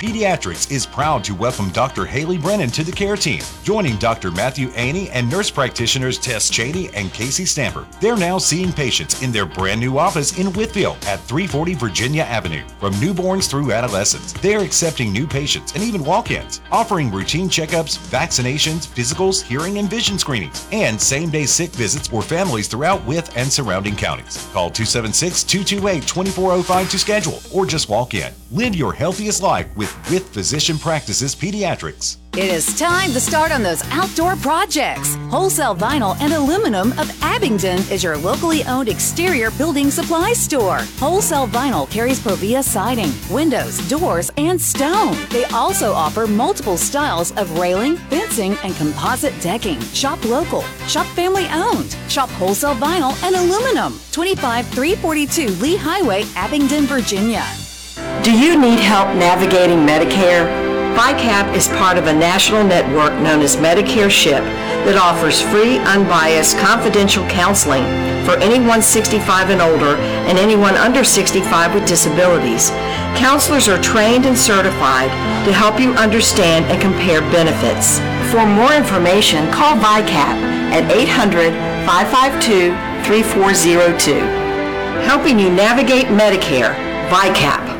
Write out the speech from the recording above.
Pediatrics is proud to welcome Dr. Haley Brennan to the care team, joining Dr. Matthew Aney and nurse practitioners Tess Cheney and Casey Stamper. They're now seeing patients in their brand new office in Whitfield at 340 Virginia Avenue. From newborns through adolescents, they're accepting new patients and even walk-ins, offering routine checkups, vaccinations, physicals, hearing and vision screenings, and same-day sick visits for families throughout Wythe and surrounding counties. Call 276-228-2405 to schedule or just walk in. Live your healthiest life with Physician Practices Pediatrics. It is time to start on those outdoor projects. Wholesale Vinyl and Aluminum of Abingdon is your locally owned exterior building supply store. Wholesale Vinyl carries Provia siding, windows, doors, and stone. They also offer multiple styles of railing, fencing, and composite decking. Shop local. Shop family owned. Shop Wholesale Vinyl and Aluminum. 25342 Lee Highway, Abingdon, Virginia. Do you need help navigating Medicare? VICAP is part of a national network known as Medicare SHIP that offers free, unbiased, confidential counseling for anyone 65 and older and anyone under 65 with disabilities. Counselors are trained and certified to help you understand and compare benefits. For more information, call VICAP at 800-552-3402. Helping you navigate Medicare, VICAP.